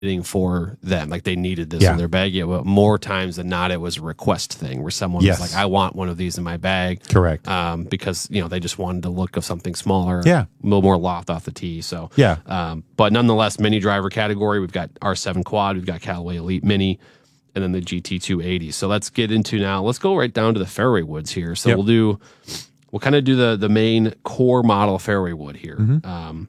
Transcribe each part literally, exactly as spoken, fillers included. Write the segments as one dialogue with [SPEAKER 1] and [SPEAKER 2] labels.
[SPEAKER 1] for them. Like they needed this
[SPEAKER 2] Yeah.
[SPEAKER 1] in their bag. Yeah, but more times than not, it was a request thing where someone
[SPEAKER 2] Yes.
[SPEAKER 1] was like, I want one of these in my bag.
[SPEAKER 2] Correct.
[SPEAKER 1] Um, because, you know, they just wanted the look of something smaller,
[SPEAKER 2] Yeah.
[SPEAKER 1] a little more loft off the tee. So,
[SPEAKER 2] Yeah.
[SPEAKER 1] um, but nonetheless, mini driver category, we've got R seven Quad, we've got Callaway Elite Mini, and then the G T two eighty. So let's get into now, let's go right down to the fairway woods here. So
[SPEAKER 2] Yep.
[SPEAKER 1] we'll do, we'll kind of do the, the main core model fairway wood here.
[SPEAKER 2] Mm-hmm.
[SPEAKER 1] Um,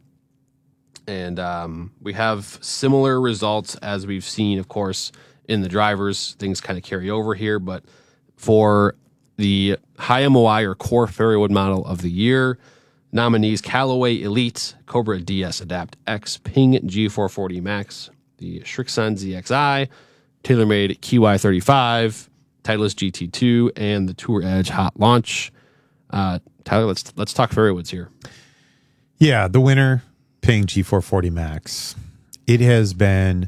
[SPEAKER 1] And um, we have similar results as we've seen, of course, in the drivers. Things kind of carry over here. But for the high M O I or core fairway wood model of the year, nominees Callaway Elite, Cobra D S Adapt X, Ping G four forty Max, the Srixon Z X I, TaylorMade Q I thirty-five, Titleist G T two, and the Tour Edge Hot Launch. Uh, Tyler, let's let's talk fairway woods here.
[SPEAKER 2] Yeah, the winner, Ping G four forty Max. It has been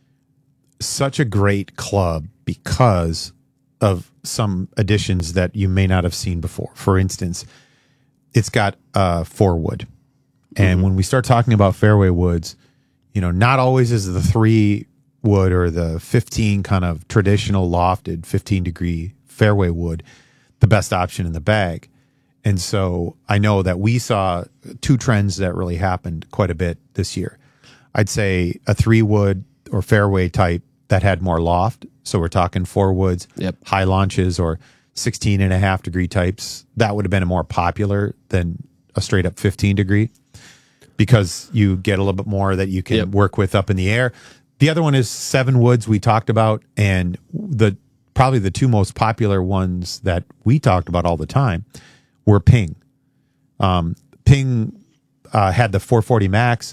[SPEAKER 2] such a great club because of some additions that you may not have seen before. For instance, it's got uh, four wood. And mm-hmm. when we start talking about fairway woods, you know, not always is the three wood or the fifteen kind of traditional lofted fifteen degree fairway wood the best option in the bag. And so I know that we saw two trends that really happened quite a bit this year. I'd say a three wood or fairway type that had more loft. So we're talking four woods,
[SPEAKER 1] yep.
[SPEAKER 2] high launches, or sixteen and a half degree types. That would have been more popular than a straight up fifteen degree because you get a little bit more that you can yep. work with up in the air. The other one is seven woods we talked about, and the probably the two most popular ones that we talked about all the time were Ping. Um, Ping uh, had the four forty Max.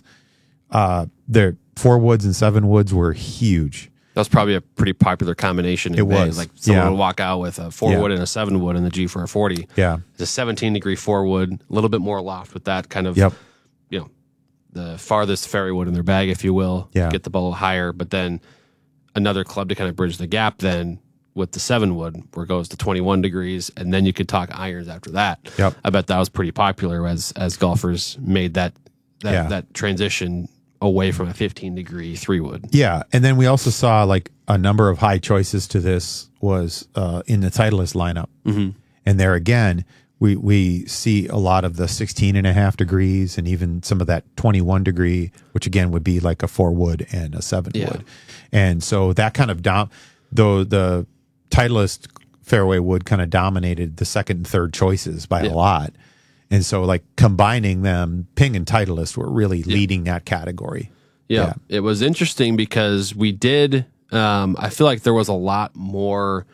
[SPEAKER 2] Uh, their four woods and seven woods were huge.
[SPEAKER 1] That was probably a pretty popular combination.
[SPEAKER 2] It was.
[SPEAKER 1] Like someone
[SPEAKER 2] yeah.
[SPEAKER 1] would walk out with a four
[SPEAKER 2] yeah.
[SPEAKER 1] wood and a seven wood in the G four forty.
[SPEAKER 2] Yeah.
[SPEAKER 1] It's a seventeen degree four wood, a little bit more loft with that kind of,
[SPEAKER 2] yep.
[SPEAKER 1] you know, the farthest fairway wood in their bag, if you will.
[SPEAKER 2] Yeah.
[SPEAKER 1] Get the ball higher, but then another club to kind of bridge the gap then with the seven wood where it goes to twenty-one degrees, and then you could talk irons after that.
[SPEAKER 2] Yep.
[SPEAKER 1] I bet that was pretty popular as as golfers made that that,
[SPEAKER 2] yeah.
[SPEAKER 1] that transition away from a fifteen degree three wood.
[SPEAKER 2] Yeah. And then we also saw like a number of high choices to this was uh, in the Titleist lineup.
[SPEAKER 1] Mm-hmm.
[SPEAKER 2] And there again, we, we see a lot of the sixteen and a half degrees and even some of that twenty-one degree, which again would be like a four wood and a seven
[SPEAKER 1] yeah.
[SPEAKER 2] wood. And so that kind of dom, though the Titleist fairway wood kind of dominated the second and third choices by
[SPEAKER 1] yeah.
[SPEAKER 2] a lot. And so like combining them, Ping and Titleist were really yeah. leading that category.
[SPEAKER 1] Yeah.
[SPEAKER 2] yeah.
[SPEAKER 1] It was interesting because we did, um, I feel like there was a lot more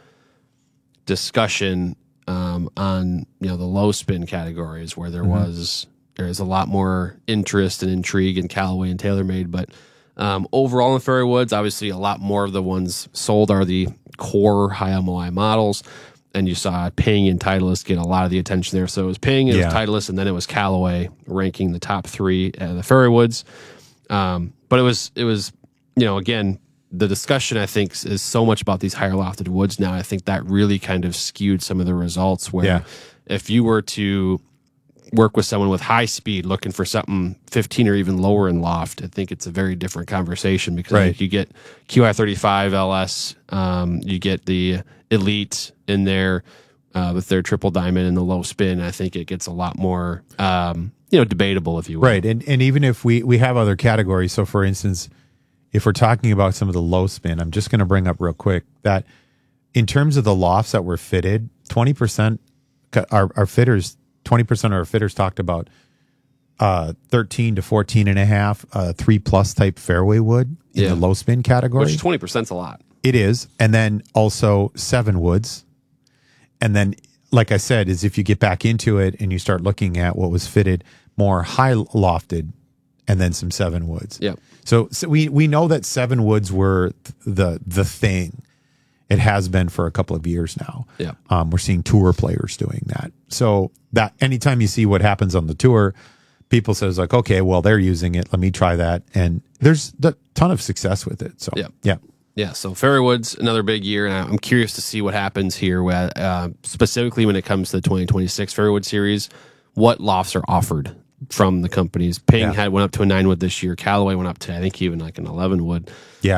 [SPEAKER 1] discussion um, on, you know, the low spin categories where there mm-hmm. was, there was a lot more interest and intrigue in Callaway and TaylorMade. But um, overall in fairway woods, obviously a lot more of the ones sold are the core high M O I models. And you saw Ping and Titleist get a lot of the attention there. So it was Ping, it
[SPEAKER 2] yeah.
[SPEAKER 1] was Titleist, and then it was Callaway ranking the top three at the fairway woods. Um, but it was, it was, you know, again, the discussion I think is so much about these higher lofted woods now. I think that really kind of skewed some of the results where
[SPEAKER 2] yeah.
[SPEAKER 1] if you were to work with someone with high speed looking for something fifteen or even lower in loft, I think it's a very different conversation because
[SPEAKER 2] right.
[SPEAKER 1] like you get Q I thirty-five L S, um, you get the Elite in there uh, with their triple diamond and the low spin. I think it gets a lot more, um, you know, debatable, if you will.
[SPEAKER 2] Right. And and even if we, we have other categories, so for instance, if we're talking about some of the low spin, I'm just going to bring up real quick that in terms of the lofts that were fitted, twenty percent, our, our fitters, twenty percent of our fitters talked about uh, thirteen to fourteen and a half, uh, three plus type fairway wood in
[SPEAKER 1] yeah.
[SPEAKER 2] the low spin category.
[SPEAKER 1] Which twenty percent is a lot.
[SPEAKER 2] It is. And then also seven woods. And then, like I said, is if you get back into it and you start looking at what was fitted more high lofted and then some seven woods.
[SPEAKER 1] Yeah.
[SPEAKER 2] So, so we, we know that seven woods were the, the thing. It has been for a couple of years now.
[SPEAKER 1] Yeah.
[SPEAKER 2] Um, we're seeing tour players doing that. So that anytime you see what happens on the tour, people says like, okay, well, they're using it. Let me try that. And there's a ton of success with it. So
[SPEAKER 1] yeah.
[SPEAKER 2] yeah.
[SPEAKER 1] Yeah, so fairway woods, another big year, and I'm curious to see what happens here, uh, specifically when it comes to the twenty twenty-six fairway wood series. What lofts are offered from the companies. Ping
[SPEAKER 2] Yeah.
[SPEAKER 1] had went up to a nine wood this year. Callaway went up to I think even like an eleven wood.
[SPEAKER 2] Yeah.